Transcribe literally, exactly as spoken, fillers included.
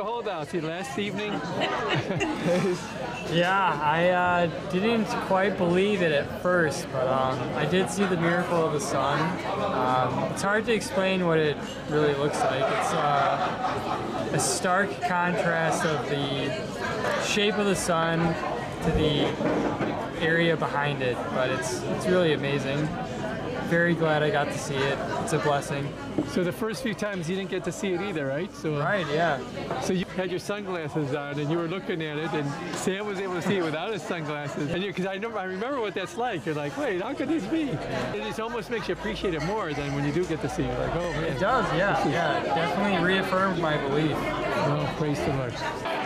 hold out. See, last evening. Yeah, I uh, didn't quite believe it at first, but um, I did see the miracle of the sun. Um, it's hard to explain what it really looks like. It's uh, a stark contrast of the shape of the sun to the area behind it, but it's it's really amazing. Very glad I got to see it. It's a blessing. So the first few times you didn't get to see it either, right? So Right, yeah. So you had your sunglasses on and you were looking at it, and Sam was able to see it without his sunglasses. And because I know, I remember what that's like. You're like, wait, how could this be? It just almost makes you appreciate it more than when you do get to see it. You're like, oh man. It does, yeah, yeah. Definitely reaffirmed my belief. Oh, praise the Lord.